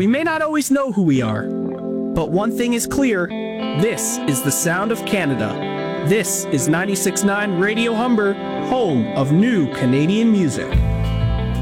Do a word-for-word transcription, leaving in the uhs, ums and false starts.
We may not always know who we are, but one thing is clear. This is the sound of Canada. This is ninety-six point nine Radio Humber, home of new Canadian music.